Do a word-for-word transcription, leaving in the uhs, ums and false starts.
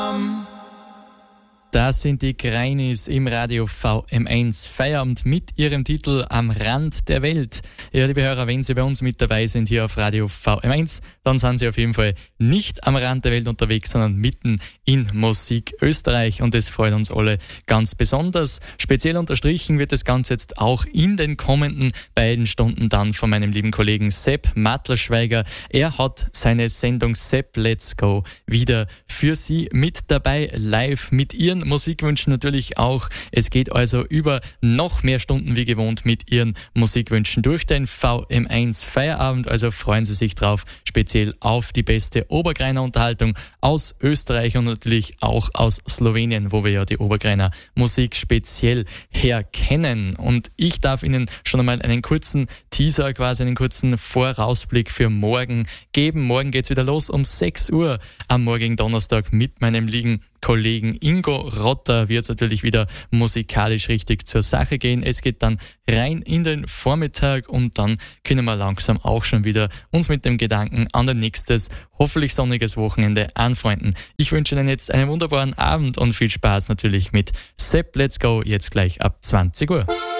Das sind die Greinis im Radio V M eins Feierabend mit ihrem Titel Am Rand der Welt. Ja, liebe Hörer, wenn Sie bei uns mit dabei sind hier auf Radio V M eins, dann sind Sie auf jeden Fall nicht am Rand der Welt unterwegs, sondern mitten in Musik Österreich. Und das freut uns alle ganz besonders. Speziell unterstrichen wird das Ganze jetzt auch in den kommenden beiden Stunden dann von meinem lieben Kollegen Sepp Matlerschweiger. Er hat seine Sendung Sepp Let's Go wieder für Sie mit dabei, live mit Ihren Musikwünschen natürlich auch. Es geht also über noch mehr Stunden wie gewohnt mit Ihren Musikwünschen durch den V M eins Feierabend. Also freuen Sie sich drauf, speziell auf die beste Obergreiner Unterhaltung aus Österreich und natürlich auch aus Slowenien, wo wir ja die Obergreiner Musik speziell herkennen. Und ich darf Ihnen schon einmal einen kurzen Teaser, quasi einen kurzen Vorausblick für morgen geben. Morgen geht's wieder los um sechs Uhr am morgigen Donnerstag mit meinem lieben Kollegen Ingo Rotter wird es natürlich wieder musikalisch richtig zur Sache gehen. Es geht dann rein in den Vormittag und dann können wir langsam auch schon wieder uns mit dem Gedanken an ein nächstes, hoffentlich sonniges Wochenende anfreunden. Ich wünsche Ihnen jetzt einen wunderbaren Abend und viel Spaß natürlich mit Sepp Let's Go, jetzt gleich ab zwanzig Uhr.